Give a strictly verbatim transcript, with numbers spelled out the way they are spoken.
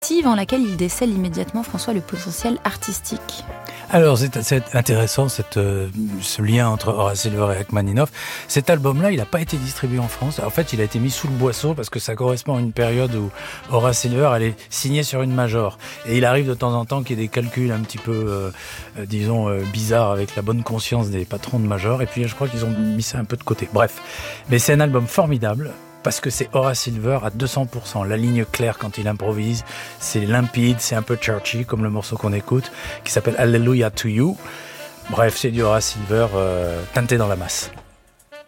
massive en laquelle il décèle immédiatement, François, le potentiel artistique. Alors, c'est, c'est intéressant cette, euh, ce lien entre Horace Silver et Rachmaninoff. Cet album-là, il n'a pas été distribué en France. En fait, il a été mis sous le boisseau parce que ça correspond à une période où Horace Silver allait signer sur une major. Et il arrive de temps en temps qu'il y ait des calculs un petit peu, euh, euh, disons, euh, bizarres avec la bonne conscience des patrons de major. Et puis, je crois qu'ils ont mis ça un peu de côté. Bref, mais c'est un album formidable. Parce que c'est Horace Silver à deux cents pour cent. La ligne claire quand il improvise, c'est limpide, c'est un peu churchy, comme le morceau qu'on écoute, qui s'appelle Hallelujah to You. Bref, c'est du Horace Silver euh, teinté dans la masse.